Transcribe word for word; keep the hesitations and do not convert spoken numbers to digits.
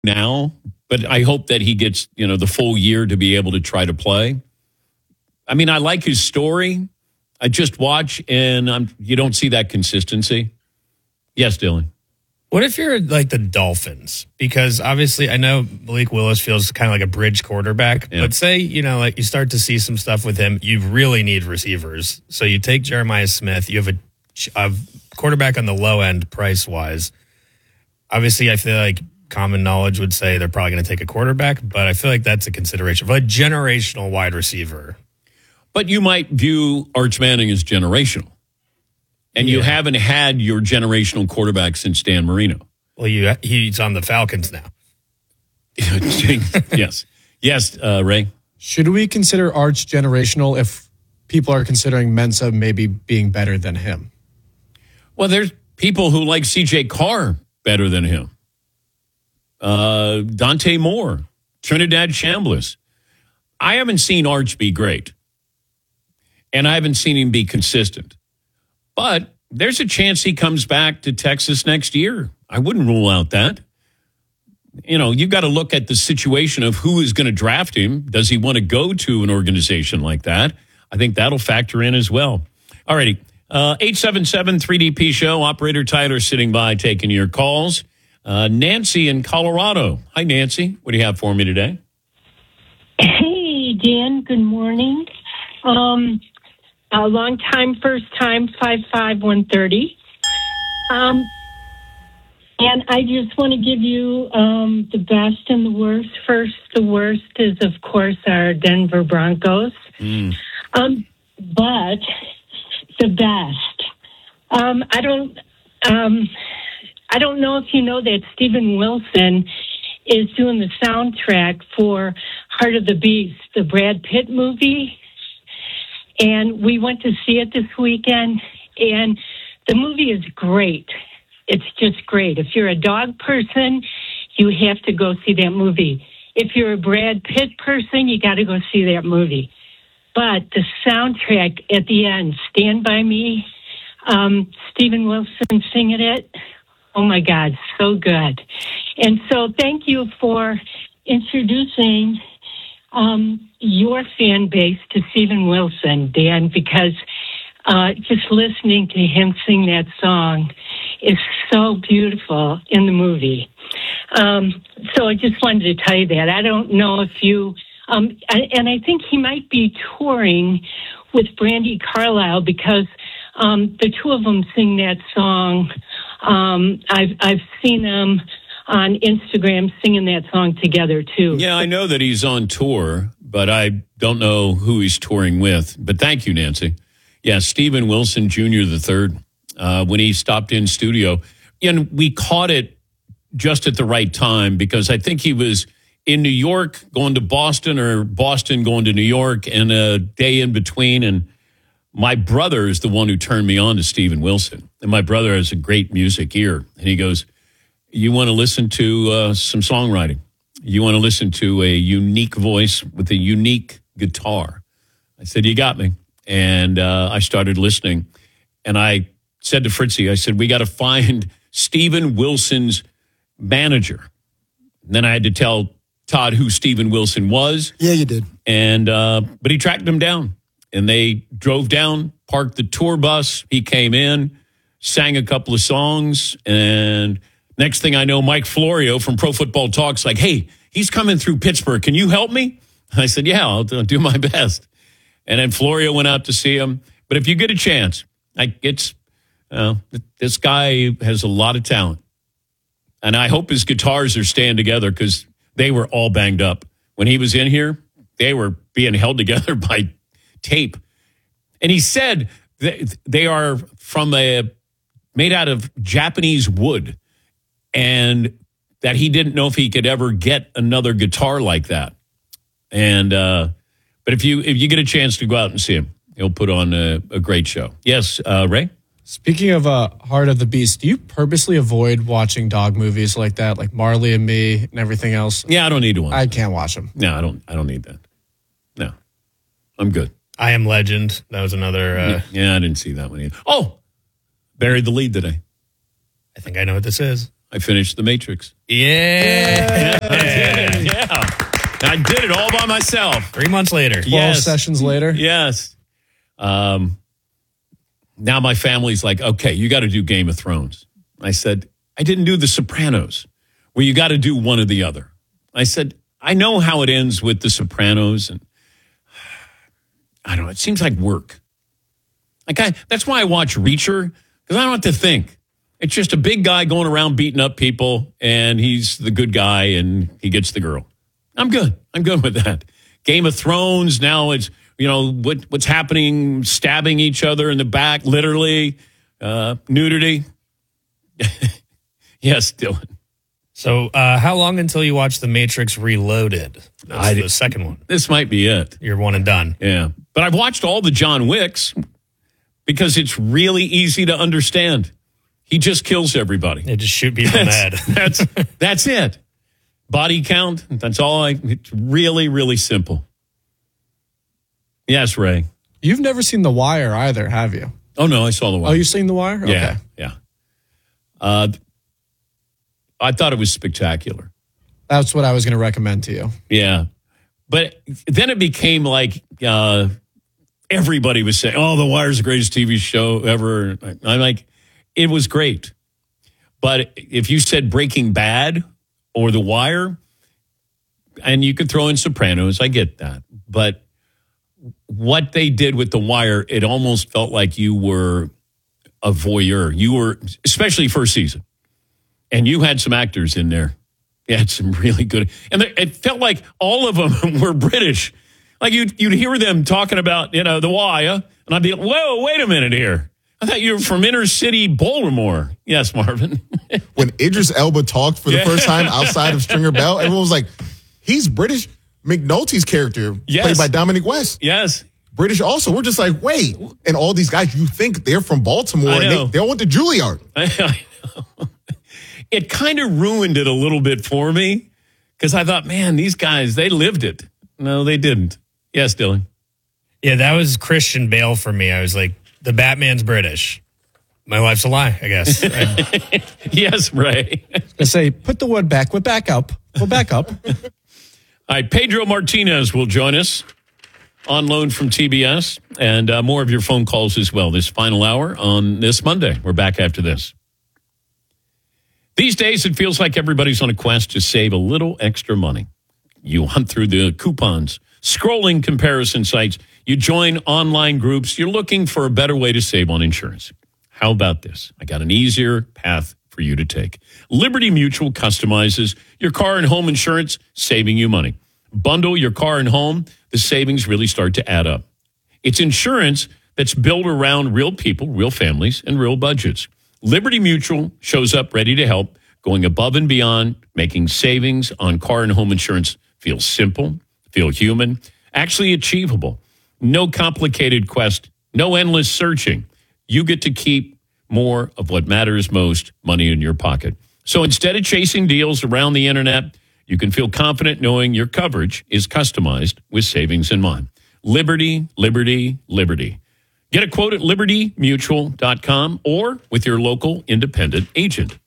now, but I hope that he gets, you know, the full year to be able to try to play. I mean, I like his story. I just watch, and I'm, you don't see that consistency. Yes, Dylan. What if you're like the Dolphins? Because obviously I know Malik Willis feels kind of like a bridge quarterback. Yeah. But say, you know, like you start to see some stuff with him, you really need receivers. So you take Jeremiah Smith, you have a, a quarterback on the low end price-wise. Obviously, I feel like common knowledge would say they're probably going to take a quarterback, but I feel like that's a consideration for a generational wide receiver. But you might view Arch Manning as generational. And yeah. you haven't had your generational quarterback since Dan Marino. Well, you, he's on the Falcons now. yes. Yes, uh, Ray? Should we consider Arch generational if people are considering Mensa maybe being better than him? Well, there's people who like C J Carr better than him. Uh, Dante Moore, Trinidad Chambliss. I haven't seen Arch be great. And I haven't seen him be consistent. But there's a chance he comes back to Texas next year. I wouldn't rule out that. You know, you've got to look at the situation of who is going to draft him. Does he want to go to an organization like that? I think that'll factor in as well. All righty. Uh, eight seven seven three D P show. Operator Tyler sitting by taking your calls. Uh, Nancy in Colorado. Hi, Nancy. What do you have for me today? Hey, Dan. Good morning. Um... A long time, first time, five five one thirty. Um, and I just want to give you um, the best and the worst. First, the worst is, of course, our Denver Broncos. Mm. Um, but the best. Um, I don't. Um, I don't know if you know that Steven Wilson is doing the soundtrack for Heart of the Beast, the Brad Pitt movie. And we went to see it this weekend, and the movie is great. It's just great. If you're a dog person, you have to go see that movie. If you're a Brad Pitt person, you got to go see that movie. But the soundtrack at the end, Stand By Me, um, Steven Wilson singing it, oh my God, so good. And so thank you for introducing Um, your fan base to Steven Wilson, Dan, because uh, just listening to him sing that song is so beautiful in the movie. Um, so I just wanted to tell you that. I don't know if you, um, I, and I think he might be touring with Brandi Carlile because um, the two of them sing that song. Um, I've I've seen them on Instagram singing that song together, too. Yeah, I know that he's on tour, but I don't know who he's touring with. But thank you, Nancy. Yeah, Steven Wilson Junior the third, uh, when he stopped in studio. And we caught it just at the right time because I think he was in New York going to Boston or Boston going to New York and a day in between. And my brother is the one who turned me on to Steven Wilson. And my brother has a great music ear. And he goes, you want to listen to uh, some songwriting. You want to listen to a unique voice with a unique guitar. I said, you got me. And uh, I started listening. And I said to Fritzy, I said, we got to find Steven Wilson's manager. And then I had to tell Todd who Steven Wilson was. Yeah, you did. And uh, but he tracked him down. And they drove down, parked the tour bus. He came in, sang a couple of songs, and next thing I know, Mike Florio from Pro Football Talk's like, hey, he's coming through Pittsburgh. Can you help me? I said, yeah, I'll do my best. And then Florio went out to see him. But if you get a chance, like it's, uh, this guy has a lot of talent. And I hope his guitars are staying together because they were all banged up. When he was in here, they were being held together by tape. And he said that they are from a, made out of Japanese wood. And that he didn't know if he could ever get another guitar like that. And uh, but if you if you get a chance to go out and see him, he'll put on a, a great show. Yes, uh, Ray? Speaking of uh, Heart of the Beast, do you purposely avoid watching dog movies like that, like Marley and Me and everything else? Yeah, I don't need to watch I that. can't watch them. No, I don't I don't need that. No, I'm good. I Am Legend. That was another. Uh, yeah, yeah, I didn't see that one either. Oh, buried the lead today. I think I know what this is. I finished The Matrix. Yeah. Yeah. yeah. I did it all by myself. Three months later. twelve Yes. sessions later. Yes. Um, now my family's like, okay, you got to do Game of Thrones. I said, I didn't do The Sopranos. Well, you got to do one or the other. I said, I know how it ends with The Sopranos, and I don't know. It seems like work. Like I, that's why I watch Reacher, because I don't have to think. It's just a big guy going around beating up people, and he's the good guy, and he gets the girl. I'm good. I'm good with that. Game of Thrones, now it's, you know, what what's happening, stabbing each other in the back, literally, uh, nudity. Yes, Dylan. So uh, how long until you watch The Matrix Reloaded? That's I the did- second one. This might be it. You're one and done. Yeah. But I've watched all the John Wicks because it's really easy to understand. He just kills everybody. They just shoot people in the head. That's, that's it. Body count. That's all I, it's really, really simple. Yes, Ray. You've never seen The Wire either, have you? Oh, no, I saw the one. Oh, you've seen The Wire? Okay. Yeah. Yeah. Uh, I thought it was spectacular. That's what I was going to recommend to you. Yeah. But then it became like uh, everybody was saying, oh, The Wire's the greatest T V show ever. I'm like, it was great. But if you said Breaking Bad or The Wire, and you could throw in Sopranos, I get that. But what they did with The Wire, it almost felt like you were a voyeur. You were, especially first season. And you had some actors in there. You had some really good. And it felt like all of them were British. Like you'd, you'd hear them talking about, you know, The Wire. And I'd be like, whoa, wait a minute here. I thought you were from inner city Baltimore. Yes, Marvin. When Idris Elba talked for the Yeah. first time outside of Stringer Bell, everyone was like, he's British. McNulty's character, Yes. played by Dominic West, Yes. British also. We're just like, wait. And all these guys, you think they're from Baltimore. I And know. they, they all went to Juilliard. I, I know. It kind of ruined it a little bit for me because I thought, man, these guys, they lived it. No, they didn't. Yes, Dylan. Yeah, that was Christian Bale for me. I was like, the Batman's British. My life's a lie, I guess. I- Yes, Ray. I say, put the wood back. We're back up. We're back up. All right, Pedro Martinez will join us on loan from T B S, and uh, more of your phone calls as well this final hour on this Monday. We're back after this. These days, it feels like everybody's on a quest to save a little extra money. You hunt through the coupons, scrolling comparison sites, you join online groups, you're looking for a better way to save on insurance. How about this? I got an easier path for you to take. Liberty Mutual customizes your car and home insurance, saving you money. Bundle your car and home, the savings really start to add up. It's insurance that's built around real people, real families, and real budgets. Liberty Mutual shows up ready to help, going above and beyond, making savings on car and home insurance feel simple, feel human, actually achievable. No complicated quest, no endless searching. You get to keep more of what matters most, money in your pocket. So instead of chasing deals around the internet, you can feel confident knowing your coverage is customized with savings in mind. Liberty, liberty, liberty. Get a quote at liberty mutual dot com or with your local independent agent.